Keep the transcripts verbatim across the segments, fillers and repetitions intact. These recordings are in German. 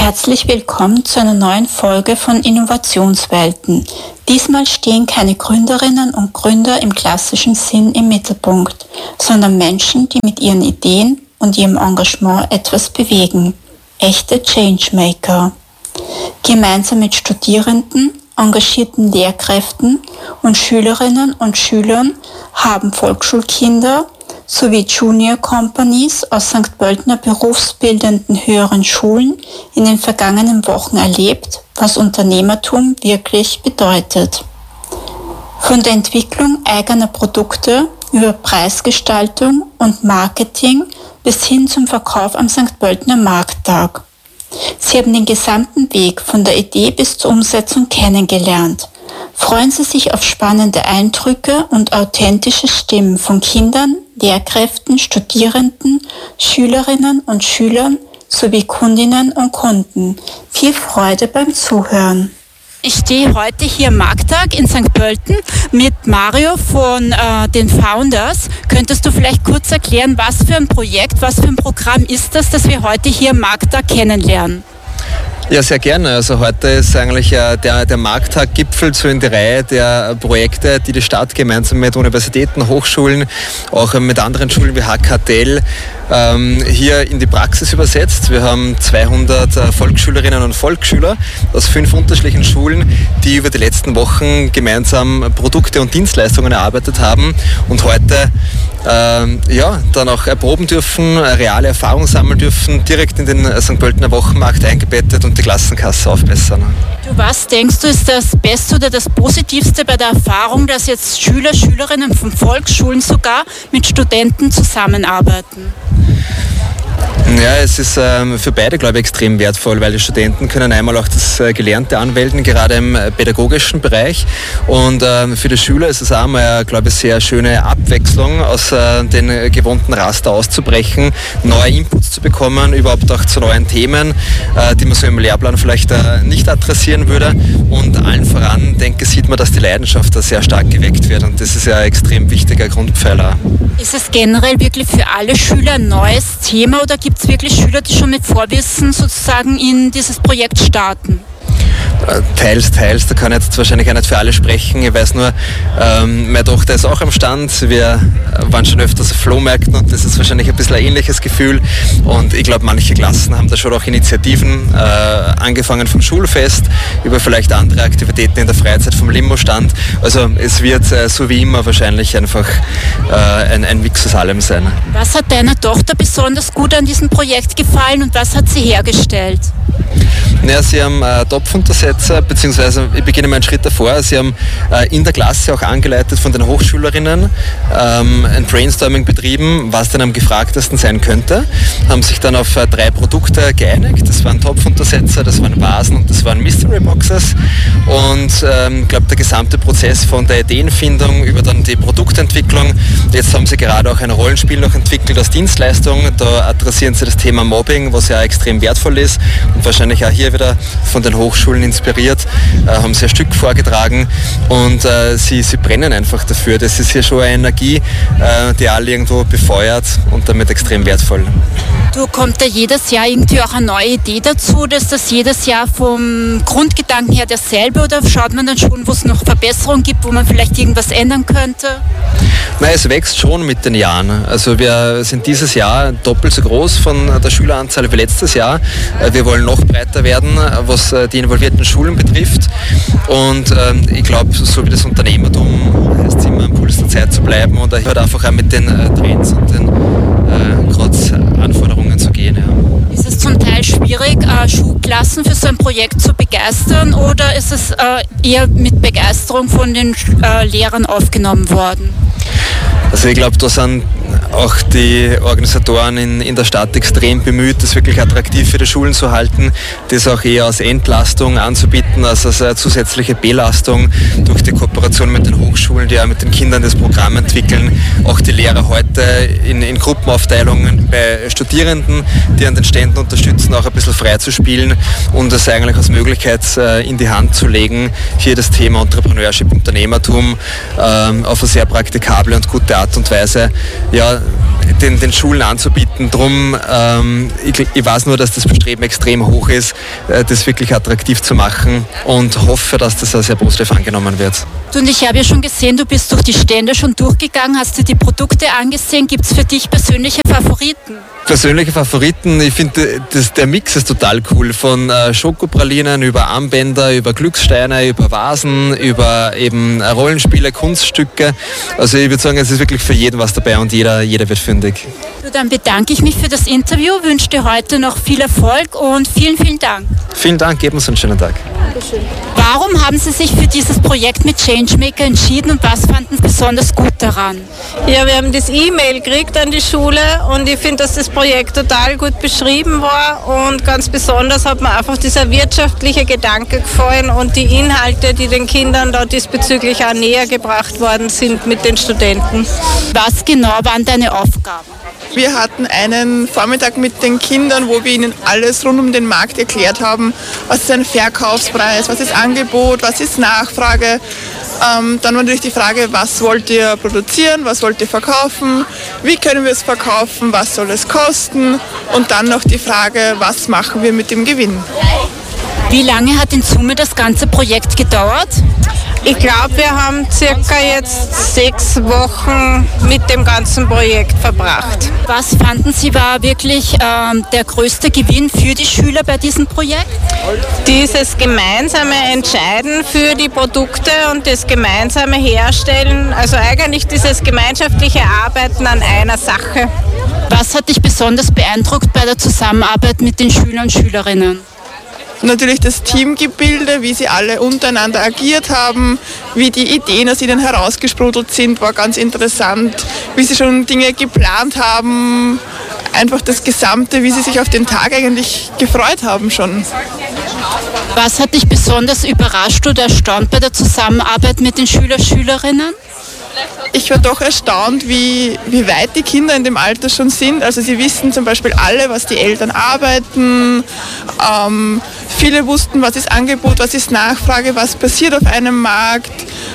Herzlich willkommen zu einer neuen Folge von Innovationswelten. Diesmal stehen keine Gründerinnen und Gründer im klassischen Sinn im Mittelpunkt, sondern Menschen, die mit ihren Ideen und ihrem Engagement etwas bewegen. Echte Changemaker. Gemeinsam mit Studierenden, engagierten Lehrkräften und Schülerinnen und Schülern haben Volksschulkinder sowie Junior Companies aus Sankt Pöltener berufsbildenden höheren Schulen in den vergangenen Wochen erlebt, was Unternehmertum wirklich bedeutet. Von der Entwicklung eigener Produkte über Preisgestaltung und Marketing bis hin zum Verkauf am Sankt Pöltener Markttag. Sie haben den gesamten Weg von der Idee bis zur Umsetzung kennengelernt. Freuen Sie sich auf spannende Eindrücke und authentische Stimmen von Kindern, Lehrkräften, Studierenden, Schülerinnen und Schülern sowie Kundinnen und Kunden. Viel Freude beim Zuhören. Ich stehe heute hier am Markttag in Sankt Pölten mit Mario von äh, den Founders. Könntest du vielleicht kurz erklären, was für ein Projekt, was für ein Programm ist das, das wir heute hier am Markttag kennenlernen? Ja, sehr gerne. Also heute ist eigentlich äh, der, der Markttag gipfelt so in die Reihe der Projekte, die die Stadt gemeinsam mit Universitäten, Hochschulen, auch äh, mit anderen Schulen wie H K T L ähm, hier in die Praxis übersetzt. Wir haben zweihundert äh, Volksschülerinnen und Volksschüler aus fünf unterschiedlichen Schulen, die über die letzten Wochen gemeinsam Produkte und Dienstleistungen erarbeitet haben und heute Ähm, ja, dann auch erproben dürfen, reale Erfahrung sammeln dürfen, direkt in den Sankt Pöltener Wochenmarkt eingebettet und die Klassenkasse aufbessern. Du, was denkst du, ist das Beste oder das Positivste bei der Erfahrung, dass jetzt Schüler, Schülerinnen von Volksschulen sogar mit Studenten zusammenarbeiten? Ja, es ist ähm, für beide, glaube ich, extrem wertvoll, weil die Studenten können einmal auch das äh, Gelernte anwenden, gerade im äh, pädagogischen Bereich. Und ähm, für die Schüler ist es auch mal, glaube ich, sehr schöne Abwechslung, aus äh, den äh, gewohnten Raster auszubrechen, neue Inputs zu bekommen, überhaupt auch zu neuen Themen, äh, die man so im Lehrplan vielleicht äh, nicht adressieren würde. Und allen voran, denke ich, sieht man, dass die Leidenschaft da sehr stark geweckt wird. Und das ist ja ein extrem wichtiger Grundpfeiler. Ist es generell wirklich für alle Schüler ein neues Thema oder gibt es wirklich Schüler, die schon mit Vorwissen sozusagen in dieses Projekt starten? Teils, teils, da kann ich jetzt wahrscheinlich auch nicht für alle sprechen. Ich weiß nur, ähm, meine Tochter ist auch am Stand. Wir waren schon öfters auf Flohmärkten und das ist wahrscheinlich ein bisschen ein ähnliches Gefühl. Und ich glaube, manche Klassen haben da schon auch Initiativen, äh, angefangen vom Schulfest, über vielleicht andere Aktivitäten in der Freizeit vom Limo-Stand. Also es wird äh, so wie immer wahrscheinlich einfach äh, ein, ein Mix aus allem sein. Was hat deiner Tochter besonders gut an diesem Projekt gefallen und was hat sie hergestellt? Ja, sie haben äh, Topfuntersetzer, beziehungsweise ich beginne mal einen Schritt davor. Sie haben äh, in der Klasse auch angeleitet von den Hochschülerinnen ähm, ein Brainstorming betrieben, was denn am gefragtesten sein könnte. Haben sich dann auf äh, drei Produkte geeinigt. Das waren Topfuntersetzer, das waren Vasen und das waren Mystery Boxes. Und ich ähm, glaube, der gesamte Prozess von der Ideenfindung über dann die Produktentwicklung. Jetzt haben sie gerade auch ein Rollenspiel noch entwickelt als Dienstleistung. Da adressieren sie das Thema Mobbing, was ja extrem wertvoll ist und wahrscheinlich auch hier wieder von den Hochschulen inspiriert, äh, haben sie ein Stück vorgetragen und äh, sie, sie brennen einfach dafür. Das ist hier schon eine Energie, äh, die alle irgendwo befeuert und damit extrem wertvoll. Du, kommt da jedes Jahr irgendwie auch eine neue Idee dazu, dass das jedes Jahr vom Grundgedanken her derselbe oder schaut man dann schon, wo es noch Verbesserungen gibt, wo man vielleicht irgendwas ändern könnte? Nein, es wächst schon mit den Jahren. Also wir sind dieses Jahr doppelt so groß von der Schüleranzahl wie letztes Jahr. Wir wollen noch breiter werden, was die involvierten Schulen betrifft. Und ähm, ich glaube, so wie das Unternehmertum heißt es immer, am Puls der Zeit zu bleiben und halt einfach auch mit den äh, Trends und den äh, gerade Anforderungen zu gehen. Ja. Ist es zum Teil schwierig, äh, Schulklassen für so ein Projekt zu begeistern oder ist es äh, eher mit Begeisterung von den äh, Lehrern aufgenommen worden? Also ich glaube, da sind auch die Organisatoren in, in der Stadt extrem bemüht, das wirklich attraktiv für die Schulen zu halten, das auch eher als Entlastung anzubieten, als als eine zusätzliche Belastung durch die Kooperation mit den Hochschulen, die auch mit den Kindern das Programm entwickeln. Auch die Lehrer heute in, in Gruppenaufteilungen bei Studierenden, die an den Ständen unterstützen, auch ein bisschen frei zu spielen und das eigentlich als Möglichkeit in die Hand zu legen, hier das Thema Entrepreneurship, Unternehmertum ähm, auf eine sehr praktikable und gute Art und Weise ja, den, den Schulen anzubieten. Drum, ähm, ich, ich weiß nur, dass das Bestreben extrem hoch ist, äh, das wirklich attraktiv zu machen und hoffe, dass das auch sehr positiv angenommen wird. Du, und ich habe ja schon gesehen, du bist durch die Stände schon durchgegangen, hast dir die Produkte angesehen. Gibt es für dich persönliche Favoriten? Persönliche Favoriten, ich finde, der Mix ist total cool. Von äh, Schokopralinen über Armbänder, über Glückssteine, über Vasen, über eben Rollenspiele, Kunststücke. Also ich würde sagen, es ist wirklich für jeden was dabei und jeder, jeder wird fündig. Du, dann bedanke ich mich für das Interview, wünsche dir heute noch viel Erfolg und vielen, vielen Dank. Vielen Dank, geben uns einen schönen Tag. Dankeschön. Warum haben Sie sich für dieses Projekt mit Changemaker entschieden und was fanden Sie besonders gut daran? Ja, wir haben das E-Mail gekriegt an die Schule und ich finde, dass das Projekt total gut beschrieben war und ganz besonders hat mir einfach dieser wirtschaftliche Gedanke gefallen und die Inhalte, die den Kindern da diesbezüglich auch näher gebracht worden sind mit den Studenten. Was genau waren deine Aufgaben? Wir hatten einen Vormittag mit den Kindern, wo wir ihnen alles rund um den Markt erklärt haben. Was ist ein Verkaufspreis, was ist Angebot, was ist Nachfrage. Ähm, dann war natürlich die Frage, was wollt ihr produzieren, was wollt ihr verkaufen, wie können wir es verkaufen, was soll es kosten und dann noch die Frage, was machen wir mit dem Gewinn. Wie lange hat in Summe das ganze Projekt gedauert? Ich glaube, wir haben circa jetzt sechs Wochen mit dem ganzen Projekt verbracht. Was fanden Sie war wirklich ähm, der größte Gewinn für die Schüler bei diesem Projekt? Dieses gemeinsame Entscheiden für die Produkte und das gemeinsame Herstellen, also eigentlich dieses gemeinschaftliche Arbeiten an einer Sache. Was hat dich besonders beeindruckt bei der Zusammenarbeit mit den Schülern und Schülerinnen? Natürlich das Teamgebilde, wie sie alle untereinander agiert haben, wie die Ideen aus ihnen herausgesprudelt sind, war ganz interessant, wie sie schon Dinge geplant haben, einfach das Gesamte, wie sie sich auf den Tag eigentlich gefreut haben schon. Was hat dich besonders überrascht oder erstaunt bei der Zusammenarbeit mit den Schülern und Schülerinnen? Ich war doch erstaunt, wie, wie weit die Kinder in dem Alter schon sind. Also sie wissen zum Beispiel alle, was die Eltern arbeiten. Ähm, viele wussten, was ist Angebot, was ist Nachfrage, was passiert auf einem Markt.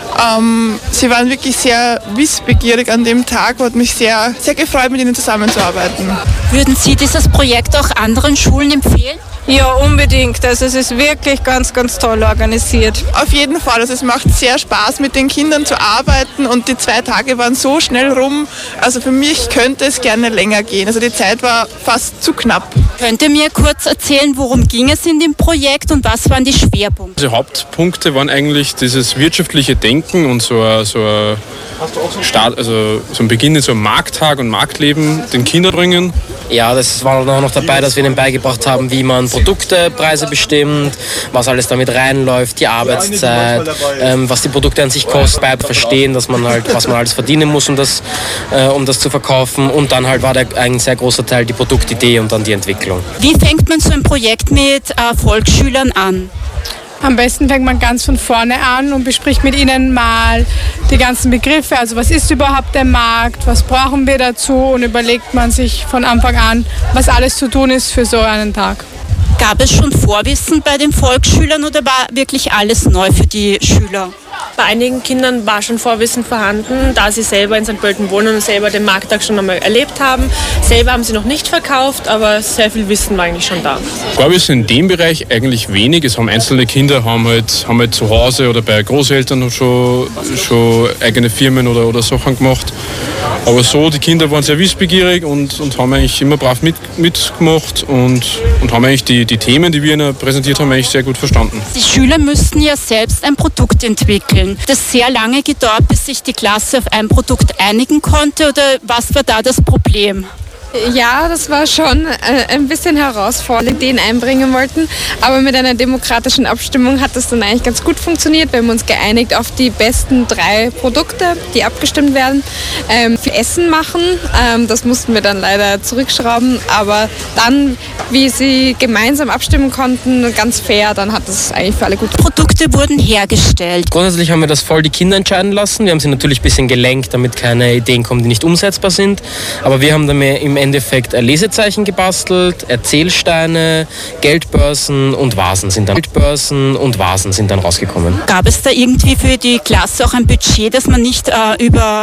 Ähm, sie waren wirklich sehr wissbegierig an dem Tag, hat mich sehr, sehr gefreut, mit ihnen zusammenzuarbeiten. Würden Sie dieses Projekt auch anderen Schulen empfehlen? Ja, unbedingt. Also es ist wirklich ganz, ganz toll organisiert. Auf jeden Fall. Also es macht sehr Spaß, mit den Kindern zu arbeiten und die zwei Tage waren so schnell rum. Also für mich könnte es gerne länger gehen. Also die Zeit war fast zu knapp. Könnt ihr mir kurz erzählen, worum ging es in dem Projekt und was waren die Schwerpunkte? Die Hauptpunkte waren eigentlich dieses wirtschaftliche Denken und so ein, so ein Start, also so ein Beginn in so einem Markttag und Marktleben den Kindern bringen. Ja, das war dann auch noch dabei, dass wir ihnen beigebracht haben, wie man Produkte, Preise bestimmt, was alles damit reinläuft, die Arbeitszeit, ähm, was die Produkte an sich kosten, bei verstehen, dass man halt, was man alles verdienen muss, um das, äh, um das zu verkaufen. Und dann halt war der, ein sehr großer Teil die Produktidee und dann die Entwicklung. Wie fängt man so ein Projekt mit äh, Volksschülern an? Am besten fängt man ganz von vorne an und bespricht mit ihnen mal die ganzen Begriffe. Also was ist überhaupt der Markt, was brauchen wir dazu und überlegt man sich von Anfang an, was alles zu tun ist für so einen Tag. Gab es schon Vorwissen bei den Volksschülern oder war wirklich alles neu für die Schüler? Bei einigen Kindern war schon Vorwissen vorhanden, da sie selber in Sankt Pölten wohnen und selber den Markttag schon einmal erlebt haben. Selber haben sie noch nicht verkauft, aber sehr viel Wissen war eigentlich schon da. Vorwissen in dem Bereich eigentlich wenig. Es haben einzelne Kinder haben halt, haben halt zu Hause oder bei Großeltern schon, schon eigene Firmen oder, oder Sachen gemacht. Aber so, die Kinder waren sehr wissbegierig und, und haben eigentlich immer brav mit, mitgemacht und, und haben eigentlich die, die Themen, die wir ihnen präsentiert haben, eigentlich sehr gut verstanden. Die Schüler müssten ja selbst ein Produkt entwickeln. Das sehr lange gedauert, bis sich die Klasse auf ein Produkt einigen konnte oder was war da das Problem? Ja, das war schon äh, ein bisschen herausfordernd, den einbringen wollten. Aber mit einer demokratischen Abstimmung hat das dann eigentlich ganz gut funktioniert. Wir haben uns geeinigt auf die besten drei Produkte, die abgestimmt werden. Ähm, für Essen machen, ähm, das mussten wir dann leider zurückschrauben. Aber dann, wie sie gemeinsam abstimmen konnten, ganz fair, dann hat das eigentlich für alle gut funktioniert. Produkte wurden hergestellt. Grundsätzlich haben wir das voll die Kinder entscheiden lassen. Wir haben sie natürlich ein bisschen gelenkt, damit keine Ideen kommen, die nicht umsetzbar sind. Aber wir haben dann im Endeffekt Lesezeichen gebastelt, Erzählsteine, Geldbörsen und Vasen sind dann Geldbörsen und Vasen sind dann rausgekommen. Gab es da irgendwie für die Klasse auch ein Budget, dass man nicht äh, über